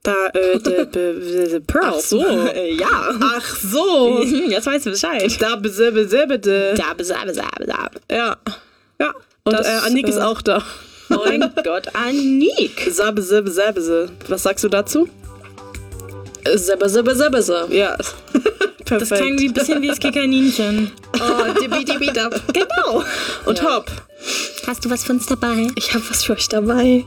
Pearl. Ach so. Ja. Ach so. Jetzt weißt du Bescheid. Da besebede. Ja. Ja. Und Anik ist auch da. Oh mein Gott, Anik. Sabbe. Was sagst du dazu? Sebbe. Ja. Perfekt. Das klang wie ein bisschen wie das Kikaninchen. Oh, dibidibidab. Genau. Und hopp. Hast du was für uns dabei? Ich habe was für euch dabei.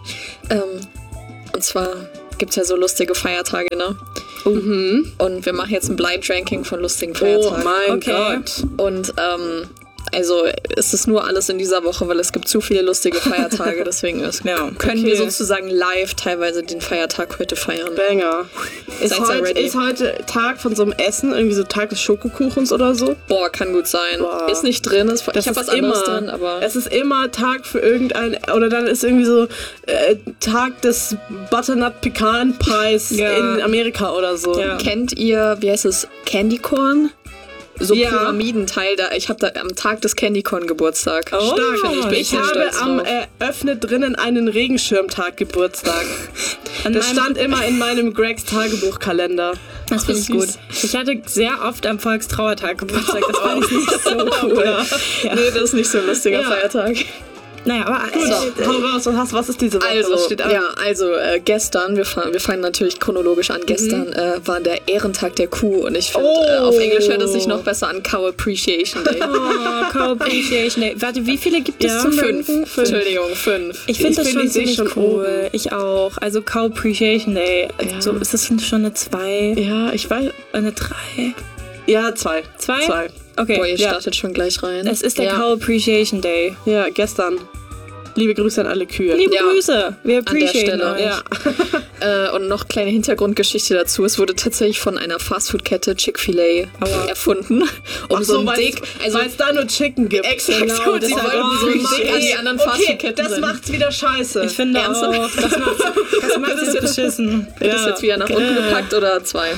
Und zwar gibt's ja so lustige Feiertage, ne? Und wir machen jetzt ein Blind Ranking von lustigen Feiertagen. Oh mein Okay. Gott. Und also es ist nur alles in dieser Woche, weil es gibt zu viele lustige Feiertage, deswegen können wir sozusagen live teilweise den Feiertag heute feiern. Banger. Seid ihr ready? Ist heute Tag von so einem Essen, irgendwie so Tag des Schokokuchens oder so? Boah, kann gut sein. Boah. Ist nicht drin, ich habe was anderes drin, aber... Es ist immer Tag für irgendein, oder dann ist irgendwie so Tag des Butternut Pecan Pies in Amerika oder so. Ja. Kennt ihr, wie heißt es, Candy Corn? So Ja. Pyramidenteil, ich habe da am Tag des Candy Corn Geburtstag. Oh, Stark, ich habe am eröffnet drinnen einen Regenschirmtag Geburtstag. Das stand immer in meinem Gregs Tagebuchkalender. Das finde ich gut. Ich hatte sehr oft am Volkstrauertag Geburtstag. Das fand ich nicht so cool. Ja. Nee, das ist nicht so ein lustiger Feiertag. Naja, aber Hau raus, was ist diese Woche? Was steht an? Gestern, wir fangen natürlich chronologisch an, gestern war der Ehrentag der Kuh und ich finde, auf Englisch hört es sich noch besser an, Cow Appreciation Day. Oh, Cow Appreciation Day. Warte, wie viele gibt es zum Danken? 5. Entschuldigung, 5. Ich finde das schon ziemlich cool. Ich auch. Also Cow Appreciation Day. Ja. So, ist das schon eine 2? Ja, ich weiß. Eine 3? Ja, 2. 2? Okay. Boah, ihr startet schon gleich rein. Es ist der Cow Appreciation Day. Ja, gestern. Liebe Grüße an alle Kühe. Liebe Grüße. Wir appreciaten an der euch. Ja. Und noch kleine Hintergrundgeschichte dazu. Es wurde tatsächlich von einer Fastfood-Kette Chick-fil-A erfunden. Weil es da nur Chicken gibt. Exakt. Genau, und sie wollten so dick an die anderen Fastfood-Ketten das macht's wieder scheiße. Ich finde auch, das macht es beschissen. Wird das jetzt wieder nach unten gepackt oder 2?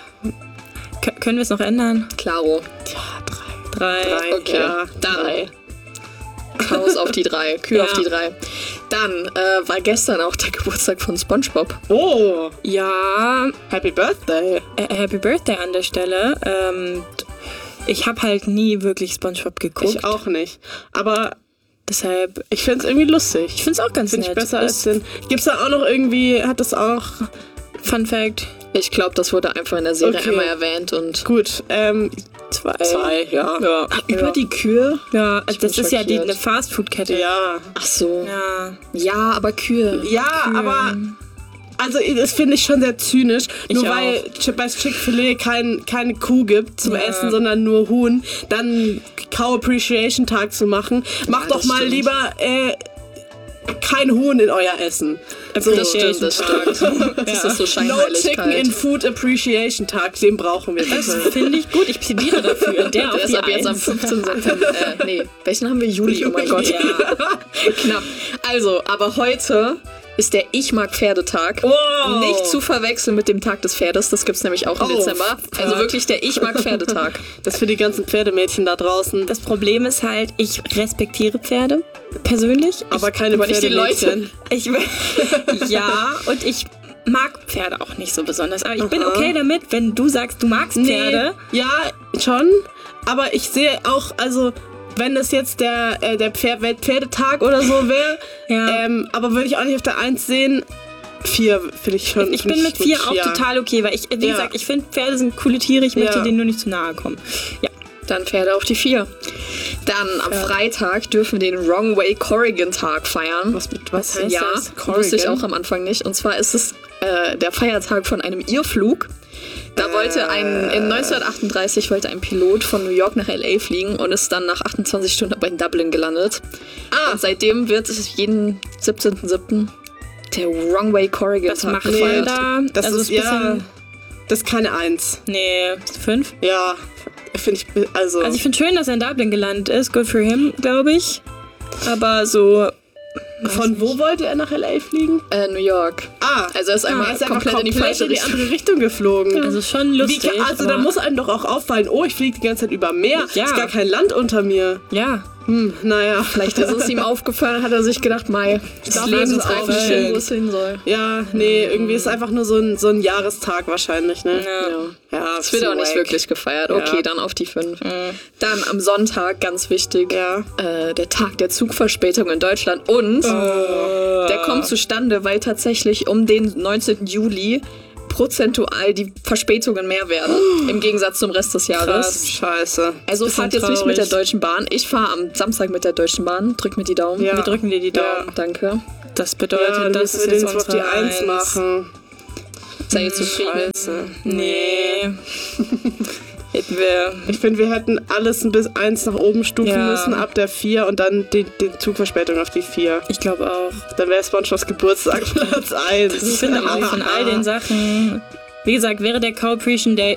Können wir es noch ändern? Klaro. Ja, 3. Okay, ja, dann 3. Chaos auf die 3, Kühe auf die 3. Dann war gestern auch der Geburtstag von SpongeBob. Oh, Ja, Happy Birthday. Happy Birthday an der Stelle. Ich habe halt nie wirklich SpongeBob geguckt. Ich auch nicht. Aber Deshalb, ich find's irgendwie lustig. ich finde es auch ganz Finde nett. ich besser als den. Gibt's da auch noch irgendwie, hat das auch... Fun Fact. Ich glaube, das wurde einfach in der Serie Okay. einmal erwähnt und... Gut, 2. ja. Über die Kühe? Ja, Ich das bin ist ja schockiert. eine Fastfood-Kette. Ja. Ach so. Ja. Ja, aber Kühe. Ja, aber... Also das finde ich schon sehr zynisch. Nur Ich weil bei Chick-fil-A keine Kuh gibt zum Essen, sondern nur Huhn, dann Cow Appreciation Tag zu machen. Macht doch das mal stimmt. lieber kein Huhn in euer Essen. So. Das stimmt. Das ist so No Chicken Scheinheiligkeit. in Food Appreciation Tag, den brauchen wir Das bitte. finde ich gut. Ich plädiere dafür. Der Der auf ist die ab jetzt am 1. 15. September. Welchen haben wir? Juli, oh mein Gott. Ja. Knapp. Also, aber heute ist der Ich-mag-Pferdetag. Oh. Nicht zu verwechseln mit dem Tag des Pferdes. Das gibt's nämlich auch im Dezember. Also wirklich der Ich-mag-Pferdetag. Das für die ganzen Pferdemädchen da draußen. Das Problem ist halt, ich respektiere Pferde persönlich. Aber keine aber nicht die Pferdemädchen. Ich ja, und ich mag Pferde auch nicht so besonders. Aber ich bin okay damit, wenn du sagst, du magst Pferde. Ja, schon. Aber ich sehe auch, also wenn das jetzt der Weltpferdetag oder so wäre, Ja. aber würde ich auch nicht auf der 1 sehen. 4 finde ich schon. Ich bin mit 4 auch total okay, weil ich, wie gesagt, ich finde Pferde sind coole Tiere, ich möchte denen nur nicht zu nahe kommen. Ja. Dann Pferde auf die 4. Dann am Freitag dürfen wir den Wrong Way Corrigan Tag feiern. Was heißt Ja, das? wusste ich auch am Anfang nicht. Und zwar ist es der Feiertag von einem Irrflug. Da in 1938 wollte ein Pilot von New York nach L.A. fliegen und ist dann nach 28 Stunden bei Dublin gelandet. Und seitdem wird es jeden 17.07. der Wrong Way Corrigan Was Tag machen wir gefeiert. da? Das Also ist ein bisschen- das ist keine 1. Nee, 5? Ja, finde ich, also Also ich finde schön, dass er in Dublin gelandet ist. Good for him, glaube ich. Aber so... von wo wollte er nach L.A. fliegen? New York. Also er ist einmal er ist einfach komplett in die falsche Richtung. andere Richtung geflogen. Also schon lustig. Da aber- muss einem doch auch auffallen, oh, ich fliege die ganze Zeit über Meer. Ja. Ist gar kein Land unter mir. Ja, Naja. Vielleicht ist es ihm aufgefallen, hat er sich gedacht, das Leben ist einfach schön, wo es hin soll. Ja, nee, irgendwie ist es einfach nur so ein Jahrestag wahrscheinlich, ne? Ja. Das wird auch nicht wirklich gefeiert. Okay, dann auf die 5. Dann am Sonntag, ganz wichtig, der Tag der Zugverspätung in Deutschland. Und der kommt zustande, weil tatsächlich um den 19. Juli prozentual die Verspätungen mehr werden, im Gegensatz zum Rest des Jahres. Krass, scheiße. Also fahrt jetzt nicht mit der Deutschen Bahn. Ich fahre am Samstag mit der Deutschen Bahn. Drück mir die Daumen. Ja. Wir drücken dir die Daumen. Ja, danke. Das bedeutet, dass wir den auf die 1 machen. Seid ihr zufrieden? Scheiße. Nee. Hätten wir... Ich finde, wir hätten alles bis 1 nach oben stufen müssen, ab der 4 und dann die Zugverspätung auf die 4. Ich glaube auch. Dann wäre SpongeBob's Geburtstag Platz 1. Ich finde auch von all den Sachen, wie gesagt, wäre der Cow Appreciation Day,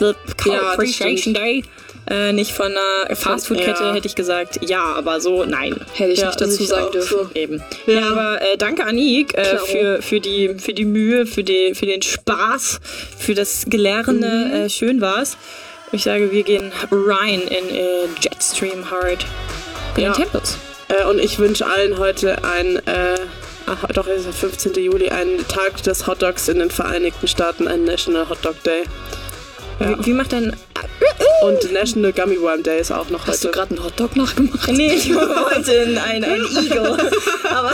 nicht von einer Fastfood-Kette, hätte ich gesagt, ja, aber so, nein. Hätte ich nicht dazu sagen dürfen. So. Eben. Ja, aber danke Anik für die Mühe, für den Spaß, für das Gelernte. Schön war's. Ich sage, wir gehen rein in Jetstream Hard in den Tempus. Und ich wünsche allen heute doch ist der 15. Juli, einen Tag des Hotdogs in den Vereinigten Staaten, ein National Hot Dog Day. Ja. Wie macht dann... Und National Gummy Worm Day ist auch noch heute. Hast du gerade einen Hotdog nachgemacht? Nee, ich wollte ein Igel. Aber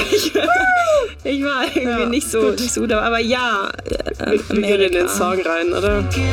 ich war irgendwie nicht so da. Aber ja, wir gehen in den Song rein, oder?